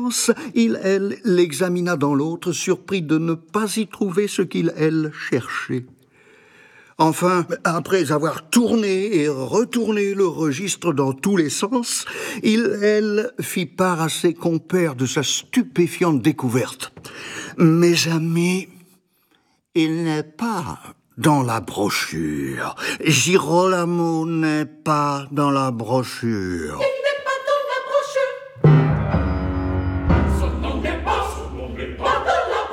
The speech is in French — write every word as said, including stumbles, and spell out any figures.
sens, il, elle, l'examina dans l'autre, surpris de ne pas y trouver ce qu'il, elle, cherchait. Enfin, après avoir tourné et retourné le registre dans tous les sens, il, elle, fit part à ses compères de sa stupéfiante découverte. « Mes amis, il n'est pas dans la brochure. Girolamo n'est pas dans la brochure. »